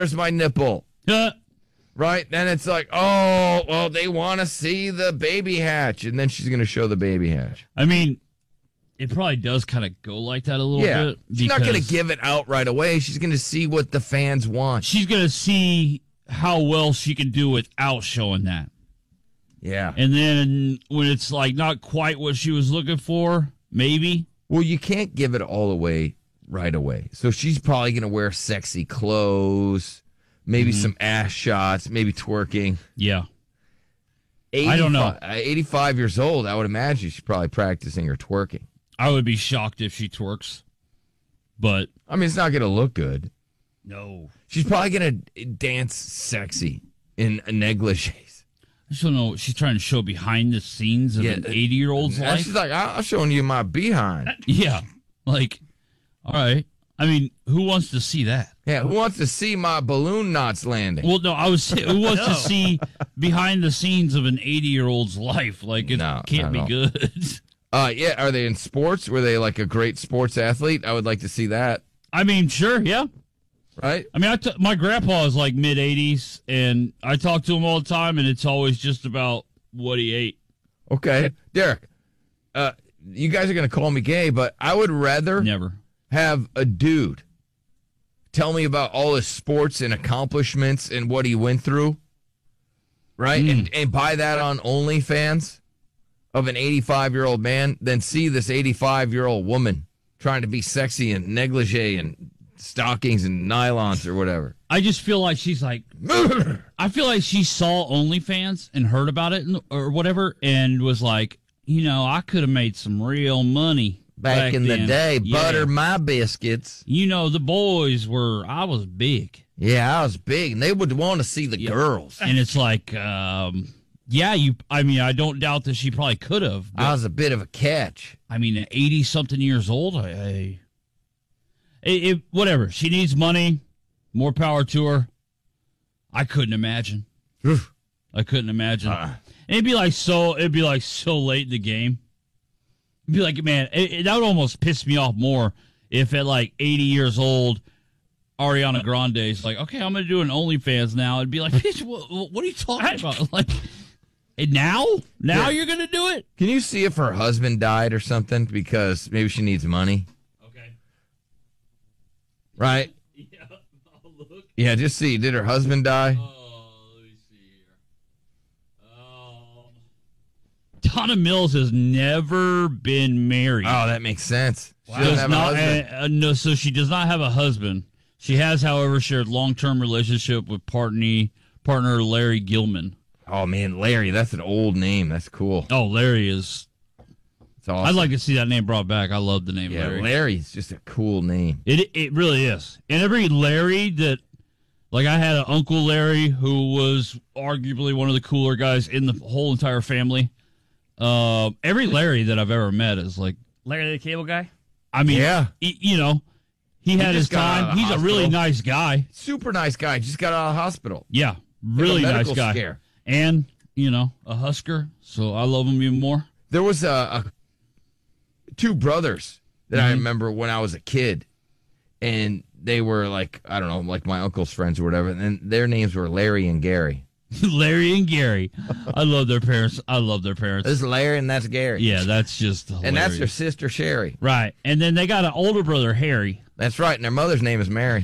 There's my nipple. Right? Then it's like, oh, well, they want to see the baby hatch. And then she's going to show the baby hatch. I mean, it probably does kind of go like that a little bit. She's not going to give it out right away. She's going to see what the fans want. She's going to see how well she can do without showing that. Yeah. And then when it's like not quite what she was looking for, maybe. Well, you can't give it all away right away. So she's probably going to wear sexy clothes, maybe some ass shots, maybe twerking. Yeah. I don't know. 85 years old, I would imagine she's probably practicing her twerking. I would be shocked if she twerks. But I mean, it's not going to look good. No. She's probably going to dance sexy in negligees. I just don't know what she's trying to show behind the scenes of an 80-year-old's life. She's like, I'm showing you my behind. Yeah. Like, all right. I mean, who wants to see that? Yeah, who wants to see my balloon knots landing? Well, no, I was saying, who wants to see behind the scenes of an 80-year-old's life? Like, it can't be good. Yeah, are they in sports? Were they like a great sports athlete? I would like to see that. I mean, sure, yeah. Right? I mean, my grandpa is like mid-80s, and I talk to him all the time, and it's always just about what he ate. Okay. Derek, you guys are going to call me gay, but I would rather never have a dude tell me about all his sports and accomplishments and what he went through, right? And buy that on OnlyFans of an 85-year-old man than see this 85-year-old woman trying to be sexy in negligee and stockings and nylons or whatever. I just feel like she's like, I feel like she saw OnlyFans and heard about it or whatever and was like, you know, I could have made some real money back in then. The day. Butter my biscuits. You know, the boys I was big. Yeah, I was big, and they would want to see the girls. And it's like, I mean, I don't doubt that she probably could have. I was a bit of a catch. I mean, at 80-something years old, whatever. She needs money. More power to her. I couldn't imagine. I couldn't imagine. It'd be like so late in the game. It'd be like, man, that would almost piss me off more if at like 80 years old, Ariana Grande is like, okay, I'm going to do an OnlyFans now. It'd be like, bitch, what are you talking about? Like, and now you're going to do it? Can you see if her husband died or something? Because maybe she needs money. Okay. Right? Yeah, I'll look. Yeah, just see. Did her husband die? Let me see here. Donna Mills has never been married. Oh, that makes sense. She doesn't have a husband. No, so she does not have a husband. She has, however, shared long-term relationship with partner Larry Gilman. Oh, man, Larry, that's an old name. That's cool. Oh, Larry is... It's awesome. I'd like to see that name brought back. I love the name Larry. Larry's just a cool name. It really is. And every Larry that... Like, I had an Uncle Larry who was arguably one of the cooler guys in the whole entire family. Every Larry that I've ever met is like... Larry the Cable Guy? I mean, yeah. He had his time. He's a really nice guy. Super nice guy. Just got out of the hospital. Yeah, really nice guy. Scare. And, a Husker, so I love him even more. There was two brothers that I remember when I was a kid, and they were like, I don't know, like my uncle's friends or whatever, and their names were Larry and Gary. Larry and Gary. I love their parents. This is Larry and that's Gary. Yeah, that's just hilarious. And that's their sister, Sherry. Right. And then they got an older brother, Harry. That's right, and their mother's name is Mary.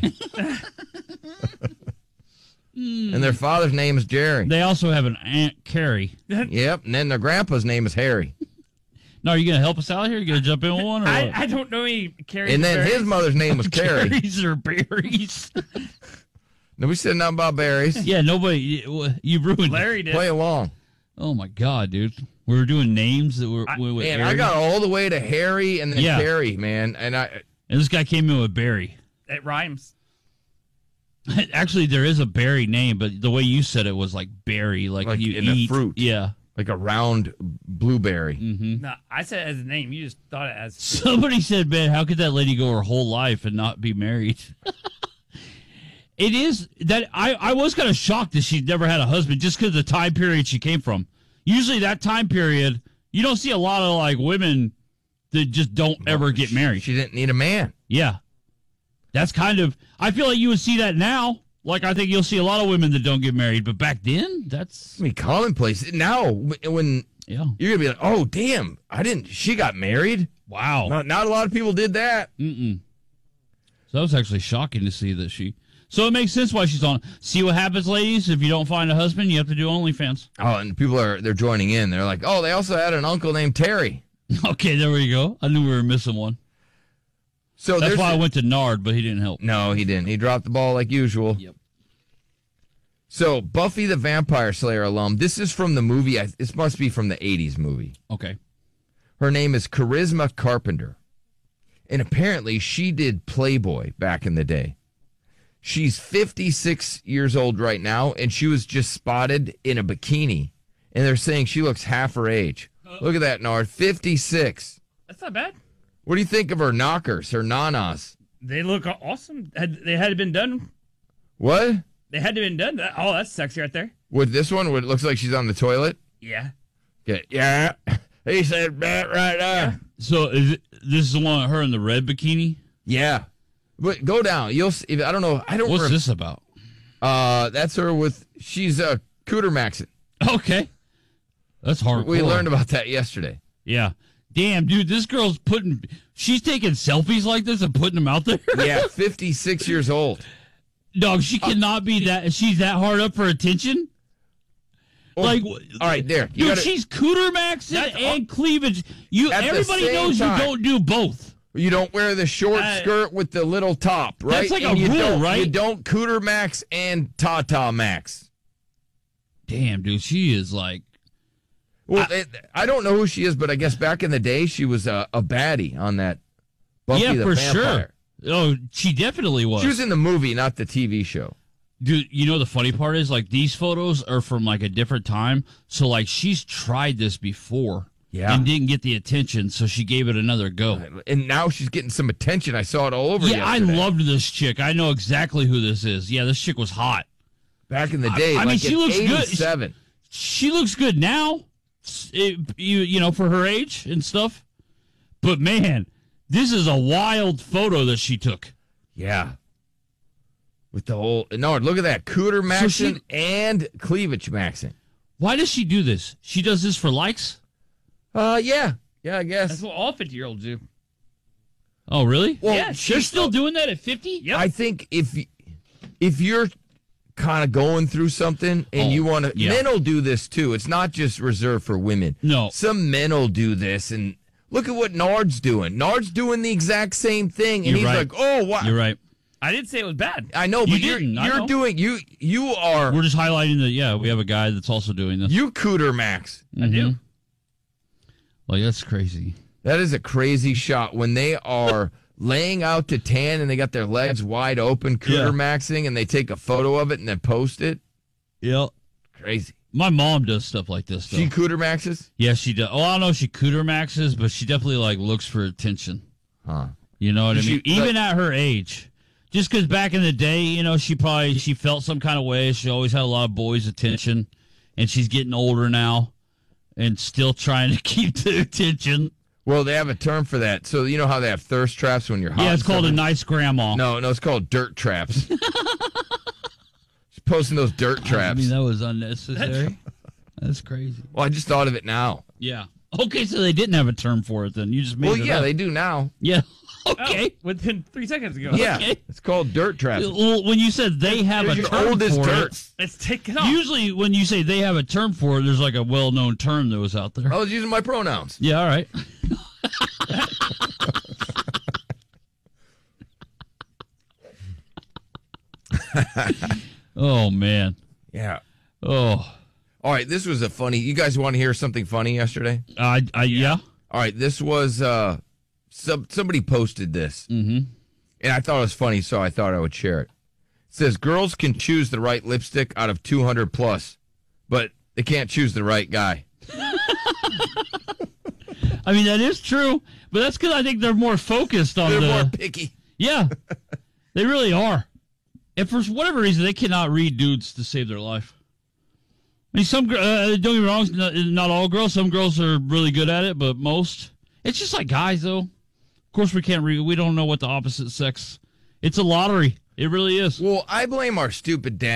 And their father's name is Jerry. They also have an Aunt Carrie. Yep, and then their grandpa's name is Harry. Now, are you going to help us out here? You going to jump in with one? Or I don't know any Carries. And then his mother's name was Carrie. Carries or berries? Nobody said nothing about berries. Yeah, nobody. You ruined Larry did. Play along. Oh, my God, dude. We were doing names that were with Man, Harry. I got all the way to Harry and then Carrie, man. And this guy came in with Barry. It rhymes. Actually, there is a berry name, but the way you said it was like berry, like you in eat. a fruit. Yeah. Like a round blueberry. Mm-hmm. No, I said it as a name. You just thought it as... Somebody said, man, how could that lady go her whole life and not be married? It is that I was kind of shocked that she never had a husband just because of the time period she came from. Usually that time period, you don't see a lot of like women that just don't ever get married. She didn't need a man. Yeah. That's kind of, I feel like you would see that now. Like, I think you'll see a lot of women that don't get married, but back then, that's I mean, commonplace. Now, when yeah. you're going to be like, oh, damn, she got married? Wow. Not a lot of people did that. Mm-mm. So that was actually shocking to see that she. So it makes sense why she's on. See what happens, ladies. If you don't find a husband, you have to do OnlyFans. Oh, and people they're joining in. They're like, oh, they also had an uncle named Terry. Okay, there we go. I knew we were missing one. So that's why I went to Nard, but he didn't help. No, he didn't. He dropped the ball like usual. Yep. So Buffy the Vampire Slayer alum. This is from the movie. This must be from the 80s movie. Okay. Her name is Charisma Carpenter. And apparently she did Playboy back in the day. She's 56 years old right now, and she was just spotted in a bikini. And they're saying she looks half her age. Look at that, Nard. 56. That's not bad. What do you think of her knockers, her nanas? They look awesome. They had been done. What? They had to been done. Oh, that's sexy right there. With this one, where it looks like she's on the toilet? Yeah. Yeah. He said that right there. So this is the one, her in the red bikini? Yeah. But go down. You'll see. I don't know. What's this about? That's her she's Cooter Maxon. Okay. That's hardcore. We learned about that yesterday. Yeah. Damn, dude, this girl's she's taking selfies like this and putting them out there? Yeah, 56 years old. Dog, she cannot be she's that hard up for attention? Oh, all right, there. Dude, she's Cooter Maxon and cleavage. Everybody knows you don't do both. You don't wear the short skirt with the little top, right? That's like a rule, right? You don't Cooter Max and Tata Max. Damn, dude, she is like... Well, I don't know who she is, but I guess back in the day, she was a baddie on that Buffy the Vampire. Sure. Oh, she definitely was. She was in the movie, not the TV show. Dude, you know the funny part is, like, these photos are from, like, a different time. So, like, she's tried this before and didn't get the attention, so she gave it another go. And now she's getting some attention. I saw it all over yesterday. I loved this chick. I know exactly who this is. Yeah, this chick was hot. Back in the day, I mean, she looks 87. good. She looks good now, for her age and stuff. But, man, this is a wild photo that she took. Yeah. With the whole... No, look at that. Cooter Maxon and Cleavage Maxon. Why does she do this? She does this for likes? Yeah. Yeah, I guess. That's what all 50-year-olds do. Oh, really? Well, yeah, she's still doing that at 50? Yep. I think if you're kind of going through something and you want to... Yeah. Men will do this, too. It's not just reserved for women. No. Some men will do this, and look at what Nard's doing. Nard's doing the exact same thing, and You're he's right. like, oh, wow. You're right. I didn't say it was bad. I know, but you're doing... You are... We're just highlighting that, we have a guy that's also doing this. You Cooter Max. I do. Like, that's crazy. That is a crazy shot when they are laying out to tan and they got their legs wide open, Cooter Maxing, and they take a photo of it and then post it. Yep. Crazy. My mom does stuff like this, though. She Cooter Maxes? Yeah, she does. Oh, I don't know if she Cooter Maxes, but she definitely, like, looks for attention. Huh. You know what I mean? Even like, at her age. Just because back in the day, she felt some kind of way. She always had a lot of boys' attention, and she's getting older now and still trying to keep the attention. Well, they have a term for that. So you know how they have thirst traps when you're hot? Yeah, it's called a nice grandma. No, it's called dirt traps. She's posting those dirt traps. I mean, that was unnecessary. That's crazy. Well, I just thought of it now. Yeah. Okay, so they didn't have a term for it then. You just made it up. They do now. Yeah. Okay. Oh, within 3 seconds ago. Yeah, Okay. it's called dirt traps. Well, when you said they have a Your term oldest for dirt. it, Let's take it off. usually when you say they have a term for it, there's like a well-known term that was out there. I was using my pronouns. Yeah, all right. Oh, man. Yeah. Oh. All right, this was a funny... You guys want to hear something funny yesterday? Yeah. All right, this was... somebody posted this. Mm-hmm. And I thought it was funny, so I thought I would share it. It says, girls can choose the right lipstick out of 200 plus, but they can't choose the right guy. I mean, that is true, but that's because I think they're more focused on They're more picky. Yeah, they really are. And for whatever reason, they cannot read dudes to save their life. I mean, don't get me wrong, not all girls. Some girls are really good at it, but most. It's just like guys, though. Of course, we can't read. We don't know what the opposite sex. It's a lottery. It really is. Well, I blame our stupid dad.